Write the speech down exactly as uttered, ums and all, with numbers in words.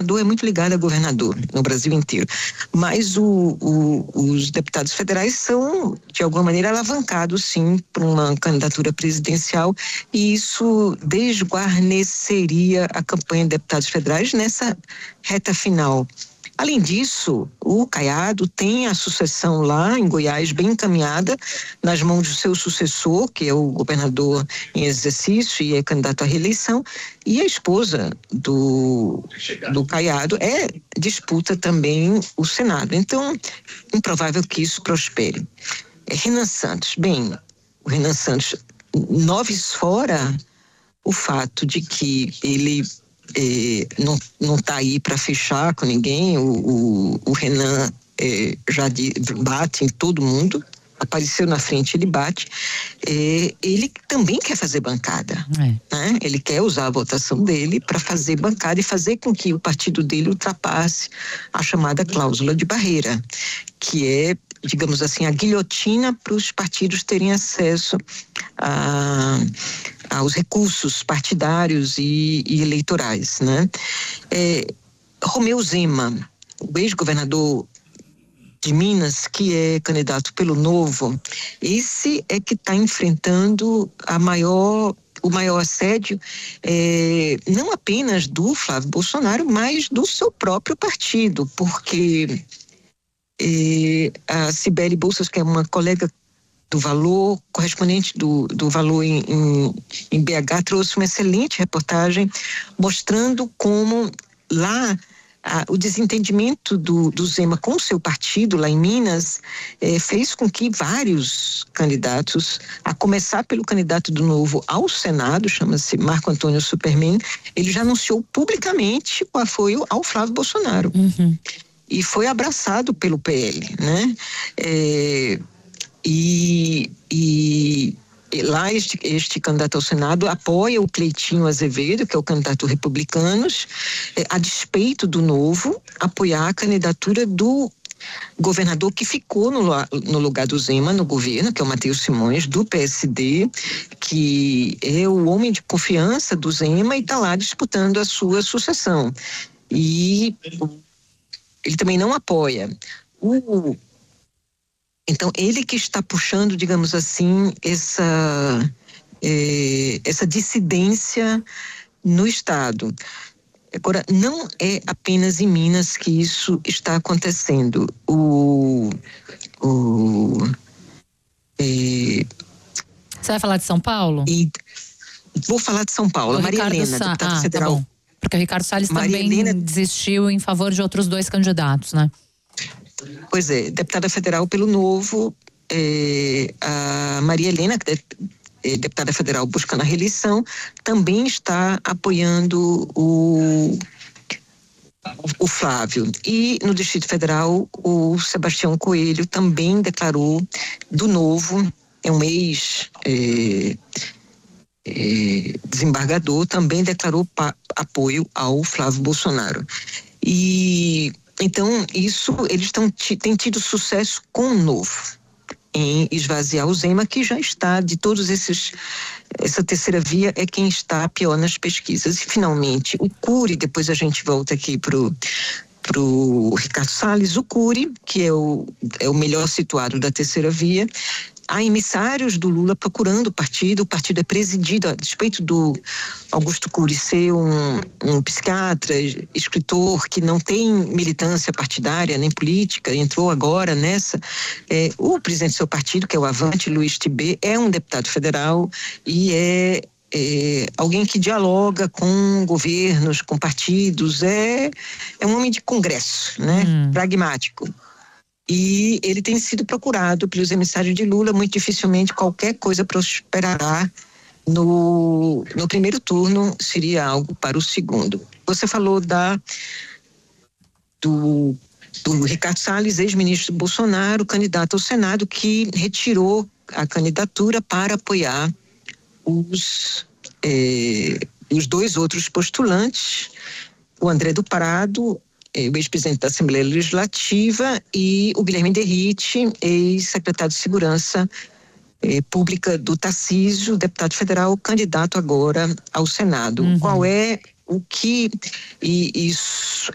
senador é muito ligado a governador no Brasil inteiro, mas o, o, os deputados federais são, de alguma maneira, alavancados, sim, para uma candidatura presidencial, e isso desguarneceria a campanha de deputados federais nessa reta final. Além disso, o Caiado tem a sucessão lá em Goiás bem encaminhada nas mãos do seu sucessor, que é o governador em exercício e é candidato à reeleição, e a esposa do, do Caiado é, disputa também o Senado. Então, improvável que isso prospere. É, Renan Santos, bem, o Renan Santos, noves fora o fato de que ele Eh, não não está aí para fechar com ninguém. O, o, o Renan eh, já de, bate em todo mundo, apareceu na frente, ele bate. Eh, ele também quer fazer bancada, é. né? Ele quer usar a votação dele para fazer bancada e fazer com que o partido dele ultrapasse a chamada cláusula de barreira, que é, digamos assim, a guilhotina para os partidos terem acesso a aos recursos partidários e, e eleitorais, né? É, Romeu Zema, o ex-governador de Minas, que é candidato pelo Novo, esse é que está enfrentando a maior, o maior assédio, é, não apenas do Flávio Bolsonaro, mas do seu próprio partido, porque é, a Cibele Bolsas, que é uma colega do Valor, correspondente do, do Valor em, em, em B H, trouxe uma excelente reportagem mostrando como lá a, o desentendimento do, do Zema com o seu partido lá em Minas eh, fez com que vários candidatos, a começar pelo candidato do Novo ao Senado, chama-se Marco Antônio Superman, ele já anunciou publicamente o apoio ao Flávio Bolsonaro. Uhum. E foi abraçado pelo P L, né? É, E, e, e lá este, este candidato ao Senado apoia o Cleitinho Azevedo, que é o candidato Republicanos, eh, a despeito do Novo, apoiar a candidatura do governador que ficou no, no lugar do Zema no governo, que é o Matheus Simões, do P S D, que é o homem de confiança do Zema e está lá disputando a sua sucessão. E ele também não apoia o Então, ele que está puxando, digamos assim, essa, eh, essa dissidência no Estado. Agora, não é apenas em Minas que isso está acontecendo. O, o, eh, Você vai falar de São Paulo? E, vou falar de São Paulo. O Maria Ricardo Helena, Sa... deputada ah, federal. Tá bom. Porque o Ricardo Salles Maria também Helena... desistiu em favor de outros dois candidatos, né? Pois é, deputada federal pelo Novo, é, a Maria Helena, que é deputada federal buscando a reeleição, também está apoiando o, o Flávio. E no Distrito Federal, o Sebastião Coelho também declarou do Novo, é um ex é, é, desembargador, também declarou pa, apoio ao Flávio Bolsonaro. E então isso, eles tão, têm tido sucesso com o Novo em esvaziar o Zema, que já está, de todos esses, essa terceira via é quem está pior nas pesquisas. E finalmente o Cury, depois a gente volta aqui pro pro Ricardo Salles, o Cury, que é o, é o melhor situado da terceira via. Há emissários do Lula procurando o partido, o partido é presidido, a despeito do Augusto Cury ser um, um psiquiatra, escritor que não tem militância partidária nem política, entrou agora nessa, é, o presidente do seu partido, que é o Avante, Luiz Tibé, é um deputado federal e é, é alguém que dialoga com governos, com partidos, é, é um homem de congresso, né? Hum. Pragmático. E ele tem sido procurado pelos emissários de Lula, muito dificilmente qualquer coisa prosperará no, no primeiro turno, seria algo para o segundo. Você falou da, do, do Ricardo Salles, ex-ministro Bolsonaro, candidato ao Senado, que retirou a candidatura para apoiar os, eh, os dois outros postulantes, o André do Prado, o ex-presidente da Assembleia Legislativa, e o Guilherme Derrite, ex-secretário de Segurança eh, Pública do Tarcísio, deputado federal, candidato agora ao Senado. Uhum. Qual é o que e, isso,